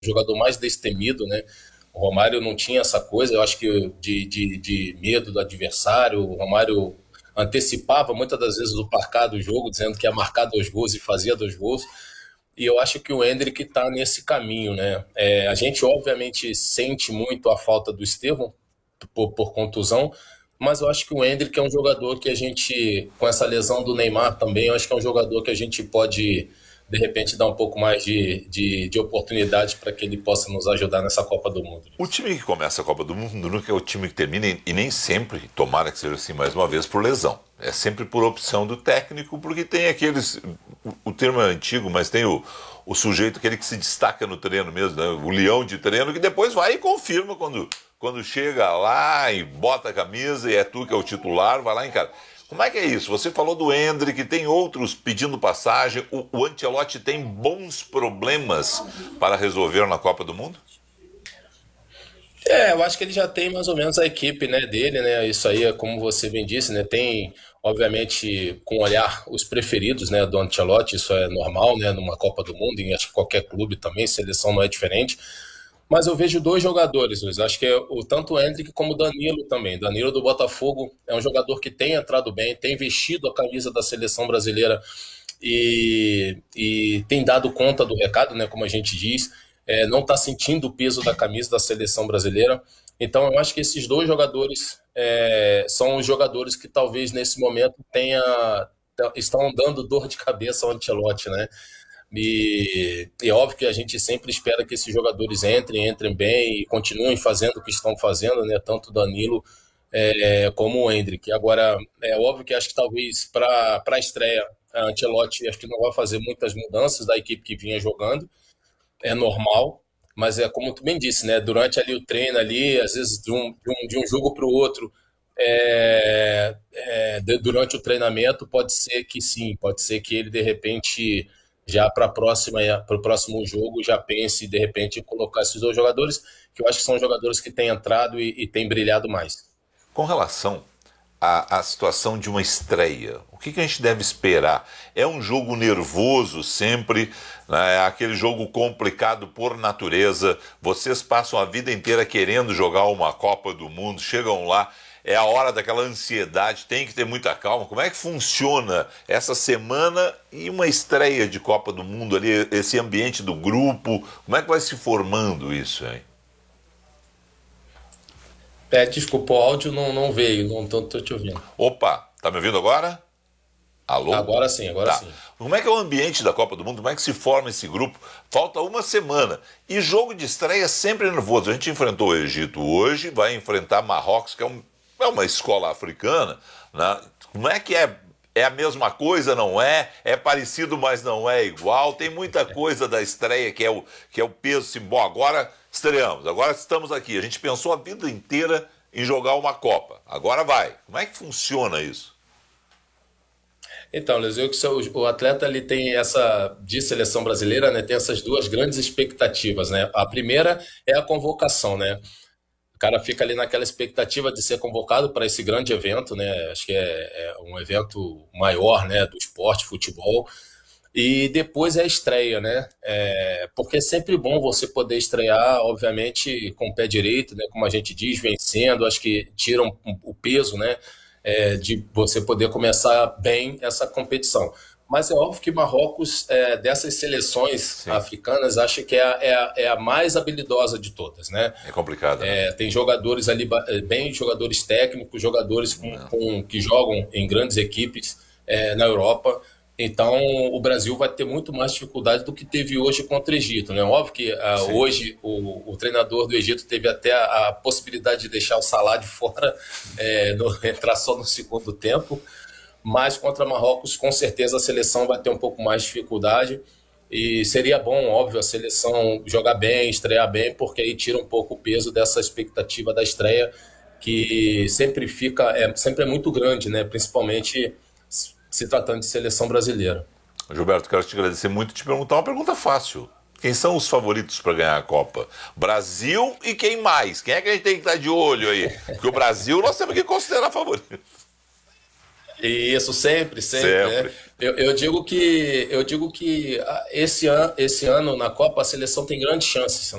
jogador mais destemido, né? O Romário não tinha essa coisa, eu acho que de medo do adversário. O Romário antecipava muitas das vezes o placar do jogo, dizendo que ia marcar 2 gols e fazia 2 gols. E eu acho que o Endrick está nesse caminho, né? A gente obviamente sente muito a falta do Estevão por contusão, mas eu acho que o Endrick é um jogador que a gente, com essa lesão do Neymar também, eu acho que é um jogador que a gente pode, de repente, dar um pouco mais de oportunidade para que ele possa nos ajudar nessa Copa do Mundo. O time que começa a Copa do Mundo nunca é o time que termina, e nem sempre, tomara que seja assim mais uma vez, por lesão. É sempre por opção do técnico, porque tem aqueles... O termo é antigo, mas tem o sujeito, aquele que se destaca no treino mesmo, né? O leão de treino, que depois vai e confirma quando chega lá e bota a camisa e é tu que é o titular, vai lá em casa. Como é que é isso? Você falou do Endrick, tem outros pedindo passagem. O Ancelotti tem bons problemas para resolver na Copa do Mundo? Eu acho que ele já tem mais ou menos a equipe, né, dele, né? Isso aí é como você bem disse, né? Tem, obviamente, com olhar os preferidos, né, do Ancelotti, isso é normal, né, numa Copa do Mundo, e acho que qualquer clube também, seleção não é diferente. Mas eu vejo dois jogadores, Luiz. Acho que é tanto o Endrick como o Danilo também. Danilo do Botafogo é um jogador que tem entrado bem, tem vestido a camisa da seleção brasileira e tem dado conta do recado, né, como a gente diz. Não está sentindo o peso da camisa da seleção brasileira. Então eu acho que esses dois jogadores são os jogadores que talvez nesse momento estão dando dor de cabeça ao Ancelotti, né? E óbvio que a gente sempre espera que esses jogadores entrem bem e continuem fazendo o que estão fazendo, né? Tanto o Danilo como o Endrick. Agora, é óbvio que acho que talvez para a estreia, a Ancelotti acho que não vai fazer muitas mudanças da equipe que vinha jogando, é normal, mas é como tu bem disse, né? Durante ali o treino ali, às vezes de um jogo para o outro, durante o treinamento, pode ser que sim, pode ser que ele de repente já para o próximo jogo já pense de repente em colocar esses dois jogadores, que eu acho que são jogadores que têm entrado e têm brilhado mais. Com relação à situação de uma estreia, o que a gente deve esperar? É um jogo nervoso sempre, né? É aquele jogo complicado por natureza. Vocês passam a vida inteira querendo jogar uma Copa do Mundo, chegam lá, é a hora daquela ansiedade, tem que ter muita calma. Como é que funciona essa semana e uma estreia de Copa do Mundo ali, esse ambiente do grupo? Como é que vai se formando isso, hein? Desculpa, o áudio não veio, não tô te ouvindo. Opa, tá me ouvindo agora? Alô? Agora sim, agora Tá. sim. Como é que é o ambiente da Copa do Mundo? Como é que se forma esse grupo? Falta uma semana. E jogo de estreia é sempre nervoso. A gente enfrentou o Egito hoje, vai enfrentar Marrocos, que é uma escola africana, né? Como é que é? É a mesma coisa, não é? É parecido, mas não é igual. Tem muita coisa da estreia que é o peso assim, bom, agora estreamos, agora estamos aqui. A gente pensou a vida inteira em jogar uma Copa. Agora vai. Como é que funciona isso? Então, Luiz, o atleta ele tem essa, de seleção brasileira, né, tem essas duas grandes expectativas, né? A primeira é a convocação, né? O cara fica ali naquela expectativa de ser convocado para esse grande evento, né? Acho que é um evento maior, né, do esporte, futebol. E depois é a estreia, né? Porque é sempre bom você poder estrear, obviamente, com o pé direito, né? Como a gente diz, vencendo. Acho que tira o peso, né? De você poder começar bem essa competição. Mas é óbvio que Marrocos, dessas seleções Sim, africanas, acho que é a mais habilidosa de todas, né? é complicado, né? Tem jogadores ali, bem jogadores técnicos, jogadores que jogam em grandes equipes na Europa. Então, o Brasil vai ter muito mais dificuldade do que teve hoje contra o Egito, né? Óbvio que Sim. hoje o treinador do Egito teve até a possibilidade de deixar o Salah de fora, entrar só no segundo tempo, mas contra Marrocos, com certeza a seleção vai ter um pouco mais de dificuldade. E seria bom, óbvio, a seleção jogar bem, estrear bem, porque aí tira um pouco o peso dessa expectativa da estreia, que sempre é muito grande, né? Principalmente se tratando de seleção brasileira. Gilberto, quero te agradecer muito e te perguntar uma pergunta fácil. Quem são os favoritos para ganhar a Copa? Brasil e quem mais? Quem é que a gente tem que estar de olho aí? Porque o Brasil nós temos que considerar favorito. Isso sempre, sempre, né? Sempre. Eu digo que esse ano na Copa a seleção tem grandes chances.